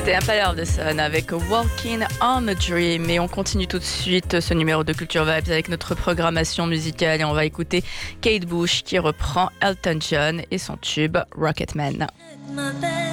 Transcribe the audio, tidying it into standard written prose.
C'était Empire of the Sun avec Walking on a Dream. Et on continue tout de suite ce numéro de Culture Vibes avec notre programmation musicale. Et on va écouter Kate Bush qui reprend Elton John et son tube Rocketman.